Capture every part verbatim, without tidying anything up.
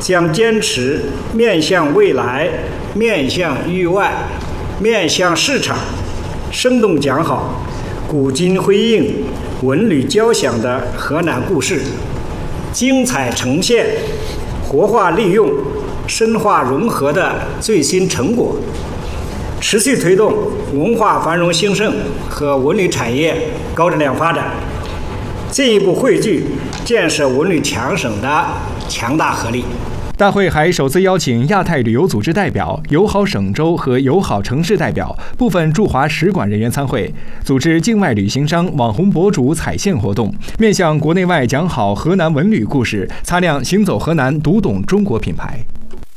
将坚持面向未来、面向域外、面向市场，生动讲好古今辉映、文旅交响的河南故事，精彩呈现活化利用、深化融合的最新成果，持续推动文化繁荣兴盛和文旅产业高质量发展，进一步汇聚建设文旅强省的强大合力。 大会还首次邀请亚太旅游组织代表、友好省州和友好城市代表、部分驻华使馆人员参会，组织境外旅行商、网红博主踩线活动，面向国内外讲好河南文旅故事，擦亮行走河南、读懂中国品牌。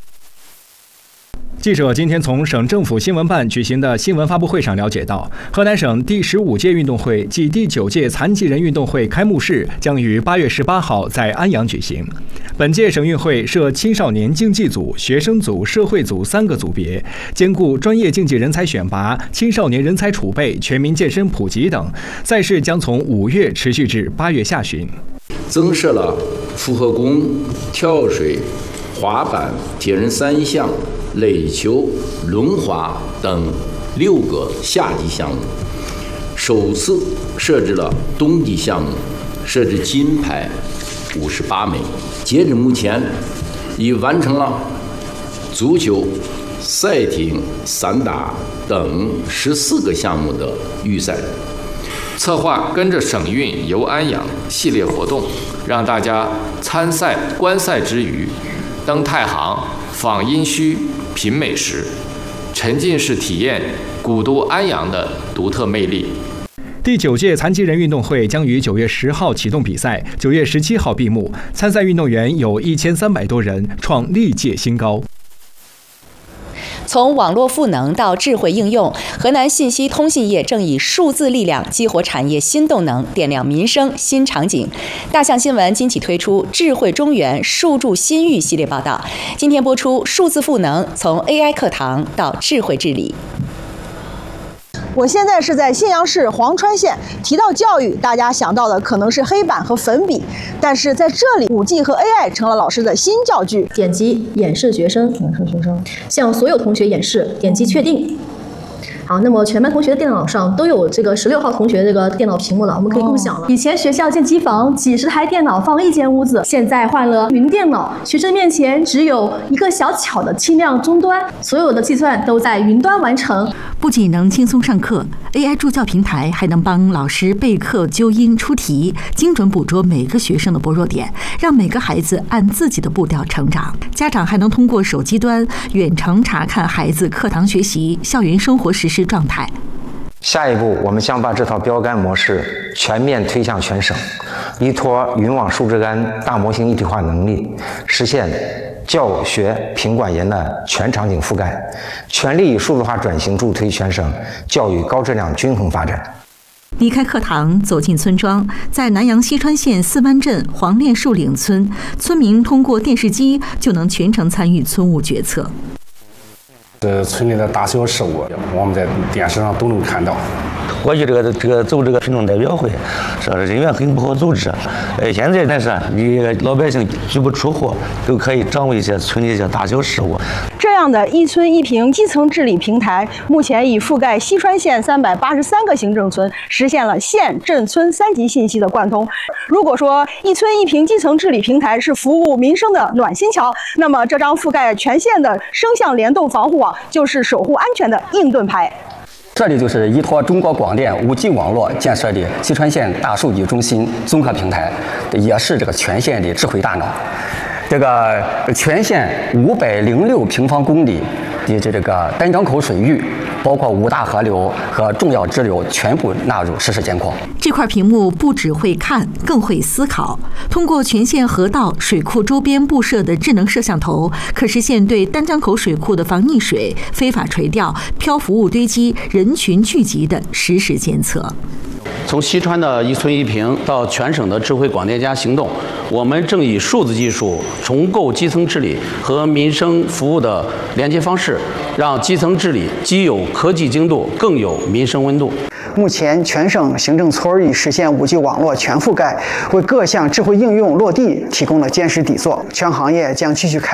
记者今天从省政府新闻办举行的新闻发布会上了解到，河南省第十五届运动会暨第九届残疾人运动会开幕式将于八月十八号在安阳举行。本届省运会设青少年竞技组、学生组、社会组三个组别，兼顾专业竞技人才选拔、青少年人才储备、全民健身普及等。赛事将从五月持续至八月下旬。 增设了复合弓、跳水、滑板、铁人三项、垒球、轮滑等六个夏季项目，首次设置了冬季项目，设置金牌五十八枚。截至目前，已完成了足球、赛艇、散打等十四个项目的预赛。 策划跟着省运游安阳系列活动，让大家参赛观赛之余，登太行、访殷墟、品美食，沉浸式体验古都安阳的独特魅力。 第九届残疾人运动会将于九月十号启动比赛，九月十七号闭幕。参赛运动员有一千三百多人，创历届新高。 从网络赋能到智慧应用，河南信息通信业正以数字力量激活产业新动能，点亮民生新场景。大象新闻今起推出智慧中原数助新域系列报道，今天播出数字赋能，从 A I 课堂到智慧治理。 我现在是在信阳市黄川县，提到教育，大家想到的可能是黑板和粉笔，但是在这里 五 G 和 A I 成了老师的新教具。 点击演示学生， 演示学生， 向所有同学演示，点击确定。好，那么全班同学的电脑上都有这个十六号同学这个电脑屏幕了，我们可以共享了。以前学校建机房几十台电脑放一间屋子，现在换了云电脑，学生面前只有一个小巧的轻量终端，所有的计算都在云端完成。 不仅能轻松上课 ，A I 助教平台还能帮老师备课、纠音、出题，精准捕捉每个学生的薄弱点，让每个孩子按自己的步调成长。家长还能通过手机端远程查看孩子课堂学习、校园生活实时状态。 下一步，我们将把这套标杆模式全面推向全省，依托云网数值杆大模型一体化能力，实现教学品管研的全场景覆盖，全力以数字化转型助推全省教育高质量均衡发展。 离开课堂，走进村庄，在南阳西川县四湾镇黄练树岭村，村民通过电视机就能全程参与村务决策。 这村里的大小事务，我们在电视上都能看到。 过去这个这个组这个群众代表会，是人员很不好组织。呃，现在但是你老百姓足不出户，都可以掌握一些村里一些大小事务。 这样的一村一屏基层治理平台，目前已覆盖西川县三百八十三个行政村，实现了县、镇、村三级信息的贯通。如果说一村一屏基层治理平台是服务民生的暖心桥，那么这张覆盖全县的声像联动防护网就是守护安全的硬盾牌。 这里就是依托中国广电 五 G 网络建设的西川县大数据中心综合平台，也是这个全县的智慧大脑。这个全县五百零六平方公里的这个丹江口水域，包括五大河流和重要支流，全部纳入实时监控。 这块屏幕不只会看，更会思考。通过全县河道、水库周边布设的智能摄像头，可实现对丹江口水库的防溺水、非法垂钓、漂浮物堆积、人群聚集的实时监测。 从西川的一村一屏到全省的智慧广电加行动，我们正以数字技术重构基层治理和民生服务的连接方式，让基层治理既有科技精度，更有民生温度。 目前，全省行政村已实现 五 G 网络全覆盖，为各项智慧应用落地提供了坚实底座。全行业将继续开